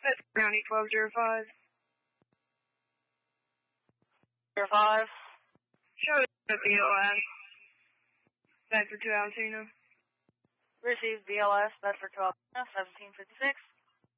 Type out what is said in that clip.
That's County 1205. 05. Show the BLS. Bedford to Altoona. Received BLS, Bedford 12, 1756.